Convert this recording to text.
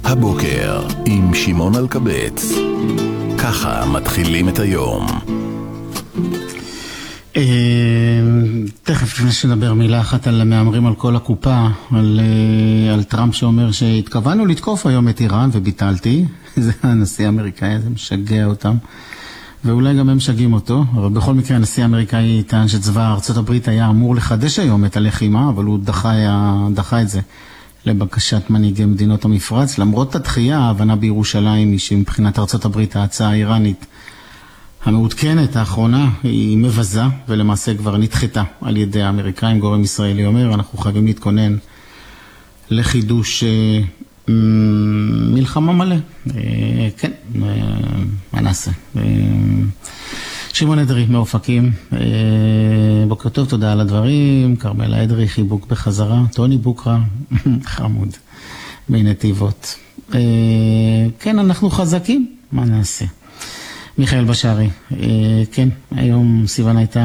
הבוקר עם שמעון אלקבץ. ככה מתחילים את היום. תכף לפני שנדבר מילה אחת על המאמרים על כל הקופה, על טראמפ שאומר שהתכוונו לתקוף היום את איראן וביטלתי. זה הנשיא האמריקאי, זה משגע אותם. ואולי גם הם משגעים אותו, אבל בכל מקרה הנשיא האמריקאי טען שצבא ארצות הברית היה אמור לחדש היום את הלחימה, אבל הוא דחה את זה לבקשת מנהיגי מדינות המפרץ. למרות הדחייה, ההבנה בירושלים היא שמבחינת ארצות הברית ההצעה האיראנית המעודכנת האחרונה היא מבזה, ולמעשה כבר נדחתה על ידי האמריקאים. גורם ישראלי אומר, אנחנו חייבים להתכונן לחידוש מלחמה מלא. כן, מה נעשה? שמעון אדרי מאופקים, בוקר טוב, תודה על הדברים. כרמלה אדרי, חיבוק בחזרה. טוני בוקרה, חמוד, בנתיבות. כן, אנחנו חזקים, מה נעשה? מיכאל בשארי, כן, היום סיוון הייתה